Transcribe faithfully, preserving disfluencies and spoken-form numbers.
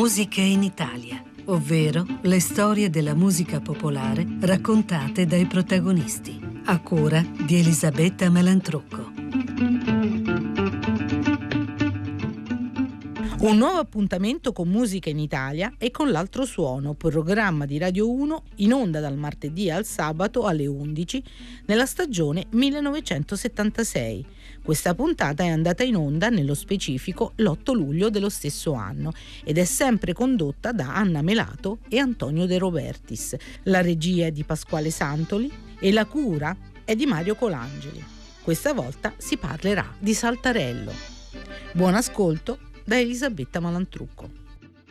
Musiche in Italia, ovvero le storie della musica popolare raccontate dai protagonisti, a cura di Elisabetta Malantrucco. Un nuovo appuntamento con Musica in Italia e con l'altro suono, programma di Radio uno in onda dal martedì al sabato alle undici nella stagione millenovecentosettantasei. Questa puntata è andata in onda nello specifico l'otto luglio dello stesso anno ed è sempre condotta da Anna Melato e Antonio De Robertis. La regia è di Pasquale Santoli e la cura è di Mario Colangeli. Questa volta si parlerà di Saltarello. Buon ascolto da Elisabetta Malantrucco.